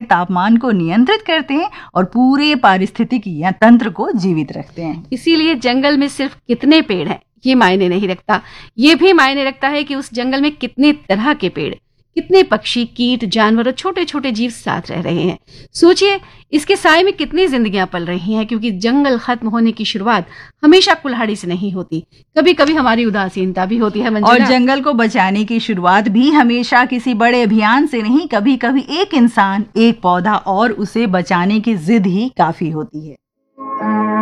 तापमान को नियंत्रित करते हैं और पूरे पारिस्थितिकी या तंत्र को जीवित रखते हैं। इसीलिए जंगल में सिर्फ कितने पेड़ हैं ये मायने नहीं रखता, ये भी मायने रखता है कि उस जंगल में कितने तरह के पेड़, कितने पक्षी, कीट, जानवर और छोटे छोटे जीव साथ रह रहे हैं। सोचिए इसके साए में कितनी जिंदगियां पल रही हैं, क्योंकि जंगल खत्म होने की शुरुआत हमेशा कुल्हाड़ी से नहीं होती, कभी कभी हमारी उदासीनता भी होती है। और जंगल को बचाने की शुरुआत भी हमेशा किसी बड़े अभियान से नहीं, कभी कभी एक इंसान, एक पौधा और उसे बचाने की जिद ही काफी होती है।